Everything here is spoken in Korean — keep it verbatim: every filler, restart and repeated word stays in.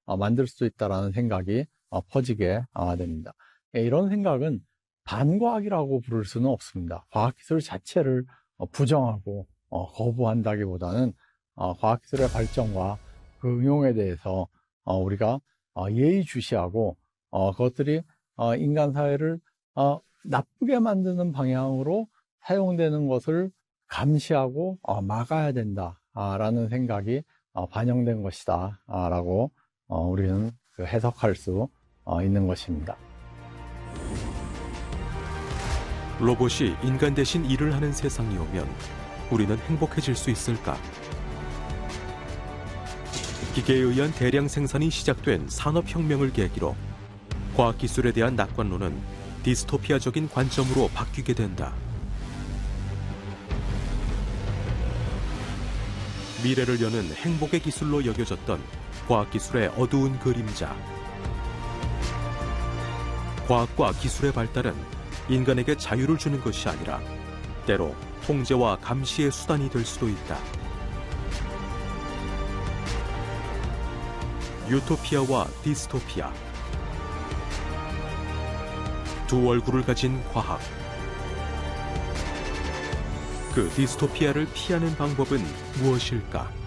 어, 만들 수 있다는 생각이 어, 퍼지게 어, 됩니다. 예, 이런 생각은 반과학이라고 부를 수는 없습니다. 과학기술 자체를 어, 부정하고 어, 거부한다기보다는 어, 과학기술의 발전과 그 응용에 대해서 어, 우리가 어, 예의주시하고 어, 그것들이 어, 인간 사회를 어, 나쁘게 만드는 방향으로 사용되는 것을 감시하고 어, 막아야 된다라는 생각이 어, 반영된 것이다 라고 어, 우리는 그 해석할 수 어, 있는 것입니다. 로봇이 인간 대신 일을 하는 세상이 오면 우리는 행복해질 수 있을까? 기계에 의한 대량 생산이 시작된 산업혁명을 계기로 과학기술에 대한 낙관론은 디스토피아적인 관점으로 바뀌게 된다. 미래를 여는 행복의 기술로 여겨졌던 과학기술의 어두운 그림자. 과학과 기술의 발달은 인간에게 자유를 주는 것이 아니라 때로 통제와 감시의 수단이 될 수도 있다. 유토피아와 디스토피아. 두 얼굴을 가진 과학. 그 디스토피아를 피하는 방법은 무엇일까?